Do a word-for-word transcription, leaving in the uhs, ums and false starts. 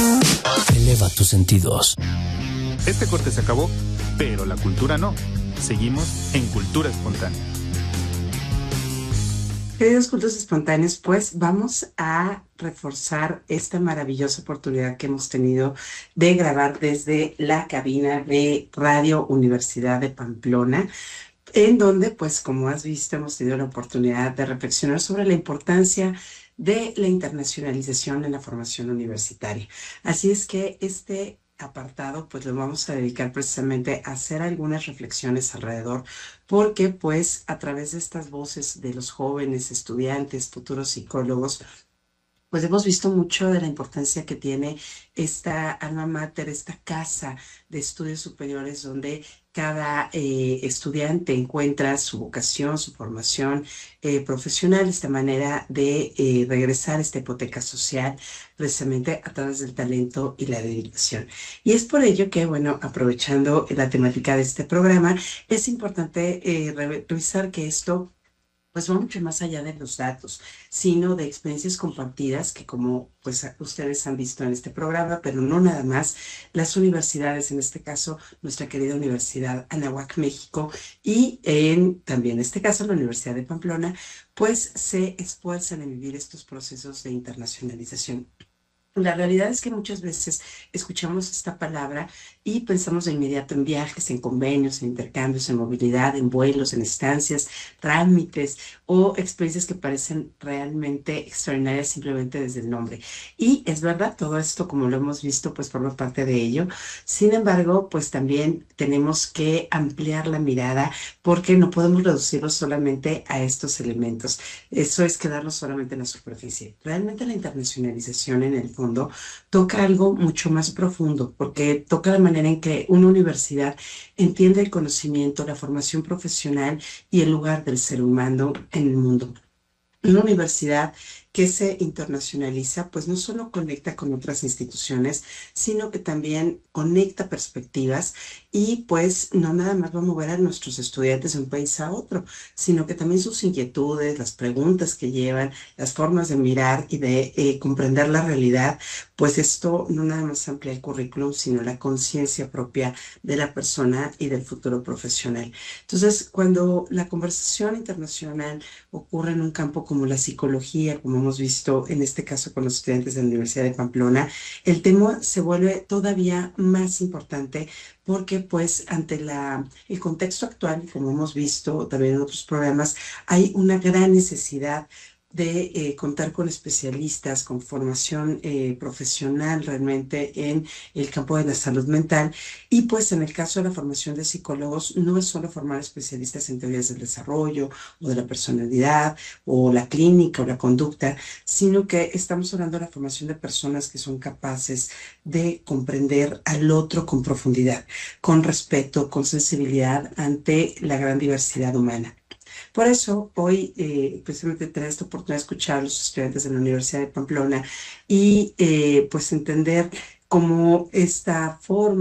Eleva tus sentidos. Este corte se acabó, pero la cultura no. Seguimos en Cultura Espontánea. Queridos cultos espontáneos, pues vamos a reforzar esta maravillosa oportunidad que hemos tenido de grabar desde la cabina de Radio Universidad de Pamplona, en donde, pues como has visto, hemos tenido la oportunidad de reflexionar sobre la importancia de la internacionalización en la formación universitaria. Así es que este apartado pues lo vamos a dedicar precisamente a hacer algunas reflexiones alrededor, porque pues a través de estas voces de los jóvenes estudiantes, futuros psicólogos, pues hemos visto mucho de la importancia que tiene esta alma mater, esta casa de estudios superiores donde cada eh, estudiante encuentra su vocación, su formación eh, profesional, esta manera de eh, regresar a esta hipoteca social precisamente a través del talento y la dedicación. Y es por ello que, bueno, aprovechando la temática de este programa, es importante eh, revisar que esto pues va mucho más allá de los datos, sino de experiencias compartidas que como pues ustedes han visto en este programa, pero no nada más, las universidades, en este caso nuestra querida Universidad Anáhuac, México, y en también en este caso la Universidad de Pamplona, pues se esfuerzan en vivir estos procesos de internacionalización. La realidad es que muchas veces escuchamos esta palabra y pensamos de inmediato en viajes, en convenios, en intercambios, en movilidad, en vuelos, en estancias, trámites o experiencias que parecen realmente extraordinarias simplemente desde el nombre. Y es verdad, todo esto, como lo hemos visto, pues forma parte de ello. Sin embargo, pues también tenemos que ampliar la mirada porque no podemos reducirlo solamente a estos elementos. Eso es quedarnos solamente en la superficie. Realmente la internacionalización en el fondo toca algo mucho más profundo, porque toca la manera en que una universidad entiende el conocimiento, la formación profesional y el lugar del ser humano en el mundo. Una universidad que se internacionaliza, pues no solo conecta con otras instituciones, sino que también conecta perspectivas y pues no nada más va a mover a nuestros estudiantes de un país a otro, sino que también sus inquietudes, las preguntas que llevan, las formas de mirar y de eh, comprender la realidad, pues esto no nada más amplía el currículum, sino la conciencia propia de la persona y del futuro profesional. Entonces, cuando la conversación internacional ocurre en un campo como la psicología, como hemos visto en este caso con los estudiantes de la Universidad de Pamplona, el tema se vuelve todavía más importante porque pues ante la, el contexto actual, como hemos visto también en otros programas, hay una gran necesidad de eh, contar con especialistas, con formación eh, profesional realmente en el campo de la salud mental. Y pues en el caso de la formación de psicólogos, no es solo formar especialistas en teorías del desarrollo o de la personalidad o la clínica o la conducta, sino que estamos hablando de la formación de personas que son capaces de comprender al otro con profundidad, con respeto, con sensibilidad ante la gran diversidad humana. Por eso, hoy, eh, precisamente tener esta oportunidad de escuchar a los estudiantes de la Universidad de Pamplona y, eh, pues, entender cómo esta forma